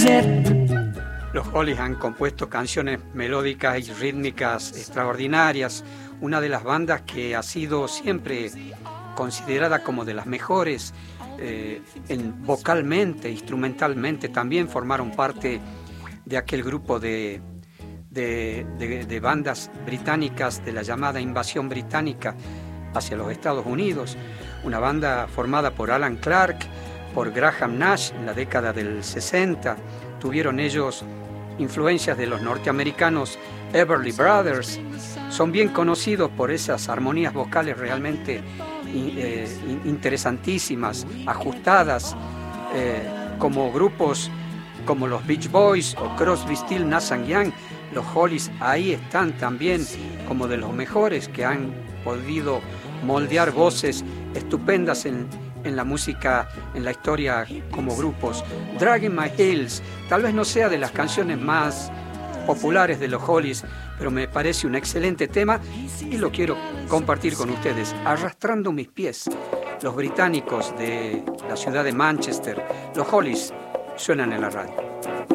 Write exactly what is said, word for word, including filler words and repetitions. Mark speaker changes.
Speaker 1: lose it.
Speaker 2: Los Hollies han compuesto canciones melódicas y rítmicas extraordinarias, una de las bandas que ha sido siempre considerada como de las mejores eh, en, vocalmente, instrumentalmente. También formaron parte de aquel grupo de, de, de, de bandas británicas de la llamada invasión británica hacia los Estados Unidos, una banda formada por Alan Clark, por Graham Nash en la década del sesenta. Tuvieron ellos influencias de los norteamericanos Everly Brothers. Son bien conocidos por esas armonías vocales realmente eh, interesantísimas, ajustadas, eh, como grupos como los Beach Boys o Crosby, Stills, Nash and Young. Los Hollies ahí están también como de los mejores que han podido moldear voces estupendas en, en la música, en la historia como grupos. Dragging My Heels tal vez no sea de las canciones más populares de los Hollies, pero me parece un excelente tema y lo quiero compartir con ustedes. Arrastrando mis pies, los británicos de la ciudad de Manchester, los Hollies, suenan en la radio.